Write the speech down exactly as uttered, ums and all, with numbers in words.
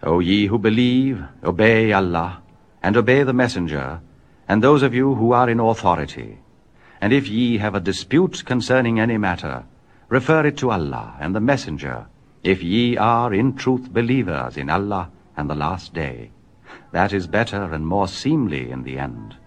O ye who believe, obey Allah, and obey the Messenger, and those of you who are in authority. And if ye have a dispute concerning any matter, refer it to Allah and the Messenger, if ye are in truth believers in Allah and the last day. That is better and more seemly in the end.